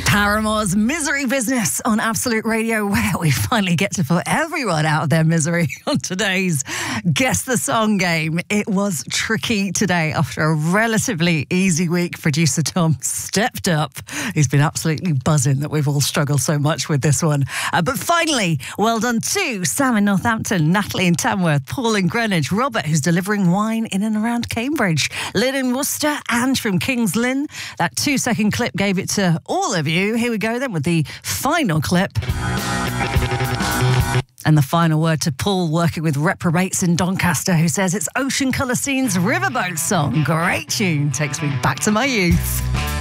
Paramore's Misery Business on Absolute Radio, where we finally get to put everyone out of their misery on today's Guess the Song game. It was tricky today after a relatively easy week. Producer Tom stepped up. He's been absolutely buzzing that we've all struggled so much with this one. But finally, well done to Sam in Northampton, Natalie in Tamworth, Paul in Greenwich, Robert, who's delivering wine in and around Cambridge, Lynn in Worcester, and from Kings Lynn. That 2-second clip gave it to all of you. Here we go then with the final clip. And the final word to Paul, working with Reprobates in Doncaster, who says it's Ocean Colour Scene's Riverboat song. Great tune. Takes me back to my youth.